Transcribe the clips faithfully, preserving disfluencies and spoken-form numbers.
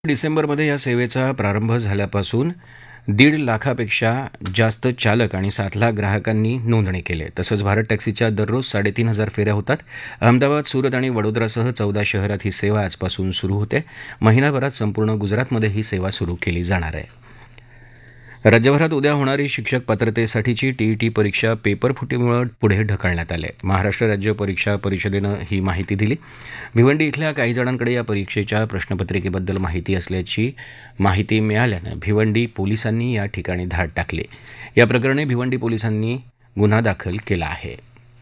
डिसेंबरमध्ये या सेवेचा प्रारंभ झाल्यापासून दीड लाखापेक्षा जास्त चालक आणि सात लाख ग्राहकांनी नोंदणी केली आहे. तसंच भारत टॅक्सीच्या दररोज साडेतीन हजार फेऱ्या होतात. अहमदाबाद, सुरत आणि वडोदरासह चौदा शहरात ही सेवा आजपासून सुरू होते. महिनाभरात संपूर्ण गुजरातमध्ये ही सेवा सुरू केली जाणार आहे. राज्यभरात उद्या होणारी शिक्षक पात्रतेसाठीची टीईटी परीक्षा पेपरफुटीमुळे पुढे ढकलण्यात आली आहे. महाराष्ट्र राज्य परीक्षा परिषदेनं ही माहिती दिली. भिवंडी इथल्या काही जणांकडे या परीक्षेच्या प्रश्नपत्रिकेबद्दल माहिती असल्याची माहिती मिळाल्यानं भिवंडी पोलिसांनी या ठिकाणी धाड टाकली. या प्रकरणी भिवंडी पोलिसांनी गुन्हा दाखल केला आहे.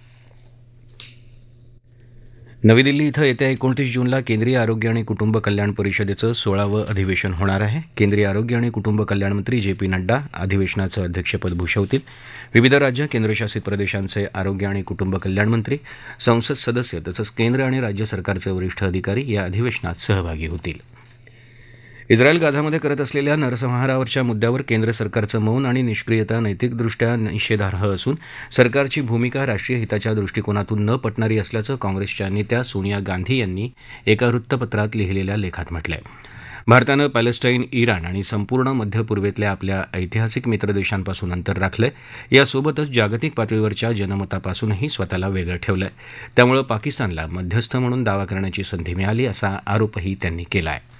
नवी दिल्ली इथं येत्या एकोणतीस जूनला केंद्रीय आरोग्य आणि कुटुंब कल्याण परिषदेचं सोळावं अधिवेशन होणार आहे. केंद्रीय आरोग्य आणि कुटुंब कल्याण मंत्री जे पी नड्डा अधिवेशनाचं अध्यक्षपद भूषवतील. विविध राज्य केंद्रशासित प्रदेशांचे आरोग्य आणि कुटुंब कल्याण मंत्री, संसद सदस्य तसंच केंद्र आणि राज्य सरकारचे वरिष्ठ अधिकारी या अधिवेशनात सहभागी होतील. इस्रायल गाझामध्ये करत असलेल्या नरसंहारावरच्या मुद्द्यावर केंद्र सरकारचं मौन आणि निष्क्रियता नैतिकदृष्ट्या निषेधार्ह असून सरकारची भूमिका राष्ट्रीय हिताच्या दृष्टिकोनातून न पटणारी असल्याचं काँग्रेसच्या नेत्या सोनिया गांधी यांनी एका वृत्तपत्रात लिहिलेल्या लेखात म्हटलं आहे. भारतानं पॅलेस्टाईन, इराण आणि संपूर्ण मध्य पूर्वेतल्या आपल्या ऐतिहासिक मित्रदेशांपासून अंतर राखलंय. यासोबतच जागतिक पातळीवरच्या जनमतापासूनही स्वतःला वेगळं ठेवलंय. त्यामुळे पाकिस्तानला मध्यस्थ म्हणून दावा करण्याची संधी मिळाली असा आरोपही त्यांनी केला आहे.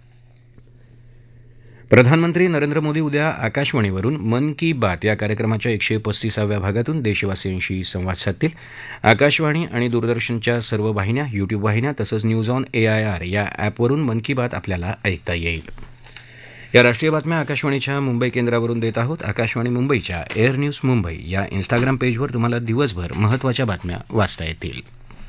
प्रधानमंत्री नरेंद्र मोदी उद्या आकाशवाणीवरून मन की बात या कार्यक्रमाच्या एकशे पस्तीसाव्या भागातून देशवासियांशी संवाद साधतील. आकाशवाणी आणि दूरदर्शनच्या सर्व वाहिन्या, युट्यूब वाहिन्या तसंच न्यूज ऑन एआयआर या ॲपवरून मन की बात आपल्याला ऐकता येईल. या राष्ट्रीय बातम्या आकाशवाणीच्या मुंबई केंद्रावरून देत आहोत. आकाशवाणी मुंबईच्या एअर न्यूज मुंबई या इन्स्टाग्राम पेजवर तुम्हाला दिवसभर महत्त्वाच्या बातम्या वाचता येतील.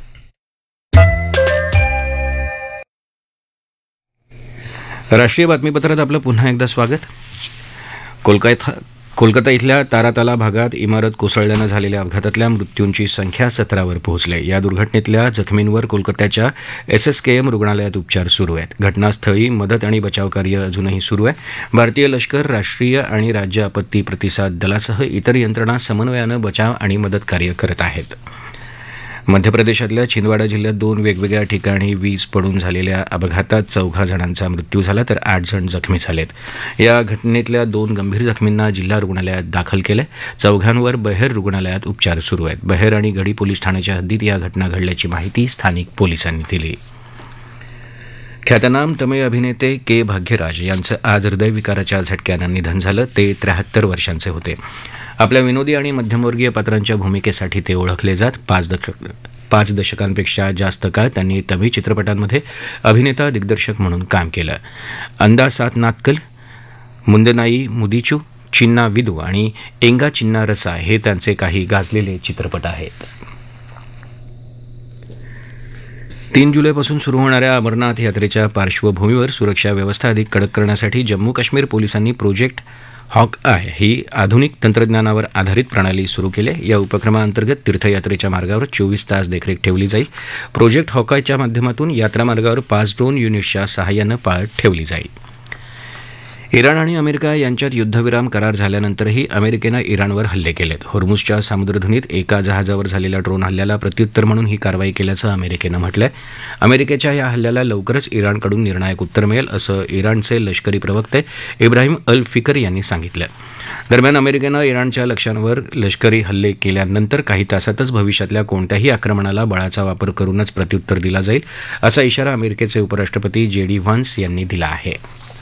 राष्ट्रीय बातमीपत्रात आपलं पुन्हा एकदा स्वागत. कोलकाता कोलकाता इथल्या ताराताला भागात इमारत कोसळल्यानं झालेल्या अपघातातल्या मृत्यूंची संख्या सतरावर पोहोचली. या दुर्घटनेतल्या जखमींवर कोलकात्याच्या एस एस के एम रुग्णालयात उपचार सुरू आहेत. घटनास्थळी मदत आणि बचावकार्य अजूनही सुरू आहे. भारतीय लष्कर, राष्ट्रीय आणि राज्य आपत्ती प्रतिसाद दलासह इतर यंत्रणा समन्वयानं बचाव आणि मदत कार्य करत आहेत. मध्य प्रदेशातल्या छिंदवाडा जिल्ह्यात दोन वेगवेगळ्या ठिकाणी वीज पडून झालेल्या अपघातात चौघा जणांचा मृत्यू झाला तर आठ जण जखमी झालेत. या घटनेतल्या दोन गंभीर जखमींना जिल्हा रुग्णालयात दाखल केलं. चौघांवर बहेर रुग्णालयात उपचार सुरू आहेत. बहेर आणि गडी पोलीस ठाण्याच्या हद्दीत या घटना घडल्याची माहिती स्थानिक पोलिसांनी दिली. ख्यातनाम तमिळ अभिनेते के भाग्यराज यांचं आज हृदयविकाराच्या झटक्यानं निधन झालं. ते त्र्याहत्तर वर्षांचे होते. आपल्या विनोदी आणि मध्यमवर्गीय पात्रांच्या भूमिकेसाठी ते ओळखले जात. पाच दशक पाच दशकांपेक्षा जास्त काळ त्यांनी तमिळ चित्रपटांमध्ये अभिनेता दिग्दर्शक म्हणून काम केलं. अंदा सात नात्कल, मुंदनाई मुदीचू, चिन्ना विदू आणि एंगा चिन्ना रसा हे त्यांचे काही गाजलेले चित्रपट आहेत. तीन जुलैपासून सुरू होणाऱ्या अमरनाथ यात्रेच्या पार्श्वभूमीवर सुरक्षा व्यवस्था अधिक कडक करण्यासाठी जम्मू काश्मीर पोलिसांनी प्रोजेक्ट हॉक आय ही आधुनिक तंत्रज्ञानावर आधारित प्रणाली सुरू केली आहे. या उपक्रमाअंतर्गत तीर्थयात्रेच्या मार्गावर चोवीस तास देखरेख ठेवली जाईल. प्रोजेक्ट हॉकायच्या माध्यमातून यात्रा मार्गावर पाच ड्रोन युनिट्सच्या सहाय्यानं पाळत ठेवली जाईल. इराण आणि अमेरिका यांच्यात युद्धविराम करार झाल्यानंतरही अमेरिकेनं इराणवर हल्ले केलेत. होर्मुझच्या सामुद्रधुनीत एका जहाजावर झालेल्या ड्रोन हल्ल्याला प्रत्युत्तर म्हणून ही कारवाई केल्याचं अमेरिकेनं म्हटलंय. अमेरिकेच्या या हल्ल्याला लवकरच इराणकडून निर्णायक उत्तर मिळेल असं इराणचे लष्करी प्रवक्ते इब्राहिम अल फिकर यांनी सांगितलं. दरम्यान अमेरिकेनं इराणच्या लक्ष्यांवर लष्करी हल्ले केल्यानंतर काही तासातच भविष्यातल्या कोणत्याही आक्रमणाला बळाचा वापर करूनच प्रत्युत्तर दिला जाईल असा इशारा अमेरिकेचे उपराष्ट्रपती जे डी व्हान्स यांनी दिला आहे.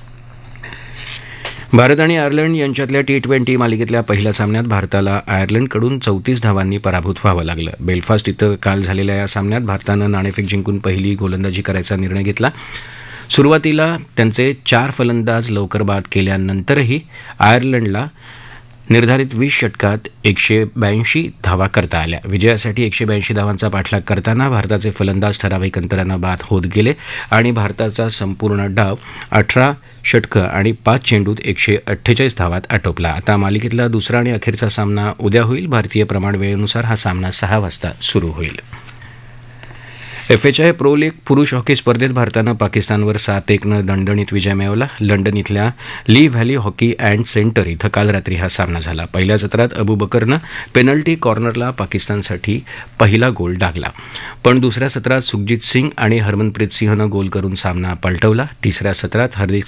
भारत आणि आयर्लंड यांच्यातल्या टी ट्वेंटी मालिकेतल्या पहिल्या सामन्यात भारताला आयर्लंडकडून चौतीस धावांनी पराभूत व्हावं लागलं. बेलफास्ट इथं काल झालेल्या या सामन्यात भारतानं नाणेफेक जिंकून पहिली गोलंदाजी करायचा निर्णय घेतला. सुरुवातीला त्यांचे चार फलंदाज लवकर बाद केल्यानंतरही आयर्लंडला निर्धारित वीस षटकात एकशे ब्याऐंशी धावा करता आल्या. विजयासाठी एकशे ब्याऐंशी धावांचा पाठलाग करताना भारताचे फलंदाज ठराविक अंतरानं बाद होत गेले आणि भारताचा संपूर्ण डाव अठरा षटकं आणि पाच चेंडूत एकशे अठ्ठेचाळीस धावात आटोपला. आता मालिकेतला दुसरा आणि अखेरचा सामना उद्या होईल. भारतीय प्रमाण वेळेनुसार हा सामना सहा वाजता सुरू होईल. F H I pro league पुरुष हॉकी स्पर्धेत भारतानं पाकिस्तानवर सात एकनं दणदणीत विजय मिळवला. लंडन इथल्या ली व्हॅली हॉकी अँड सेंटर इथं काल रात्री हा सामना झाला. पहिल्या सत्रात अबू बकरनं पेनल्टी कॉर्नरला पाकिस्तानसाठी पहिला गोल डागला, पण दुसऱ्या सत्रात सुखजित सिंग आणि हरमनप्रीत सिंहनं गोल करून सामना पलटवला. तिसऱ्या सत्रात हार्दिक